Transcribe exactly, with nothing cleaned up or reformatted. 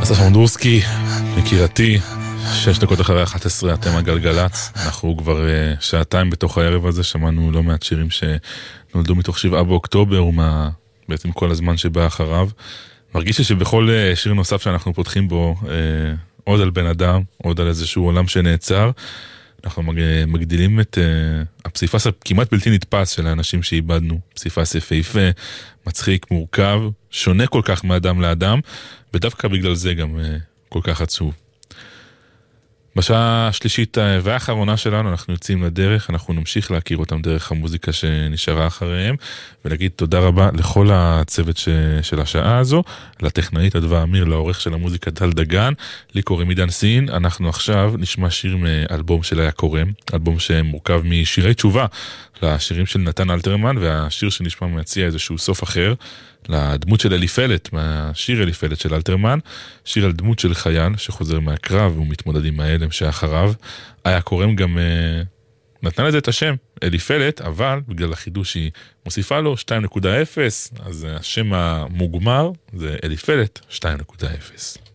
אסף אמדורסקי, יקירתי, שש דקות אחרי אחת עשרה, אתם הגלגלץ. אנחנו כבר uh, שעתיים בתוך הערב הזה, שמענו לא מעט שירים שנולדו מתוך שבעה באוקטובר, ומה בעצם כל הזמן שבא אחריו. מרגיש לי שבכל uh, שיר נוסף שאנחנו פותחים בו, uh, עוד על בן אדם, עוד על איזשהו עולם שנעצר, אנחנו מגדילים את uh, הפסיפס הכמעט בלתי נתפס של האנשים שאיבדנו. פסיפס יפהפה, מצחיק, מורכב, שונה כל כך מאדם לאדם, ודווקא בגלל זה גם uh, כל כך עצוב. בשעה השלישית והאחרונה שלנו אנחנו יוצאים לדרך, אנחנו נמשיך להכיר אותם דרך המוזיקה שנשארה אחריהם, ולהגיד תודה רבה לכל הצוות ש... של השעה הזו, לטכנאית אדווה אמיר, לעורך של המוזיקה טל דגן, לי קוראים עידן סין. אנחנו עכשיו נשמע שיר מאלבום של היה קורם, אלבום שמורכב משירי תשובה לשירים של נתן אלתרמן, והשיר שנשמע מציע איזשהו סוף אחר לדמות של אליפלת, מהשיר אליפלת של אלתרמן, שיר על דמות של חייל שחוזר מהקרב והוא מתמודד עם ההלם שאחריו. היה קורם גם uh, נתן לזה את השם אליפלת, אבל בגלל החידוש היא מוסיפה לו שתיים נקודה אפס, אז השם המוגמר זה אליפלת שתיים נקודה אפס.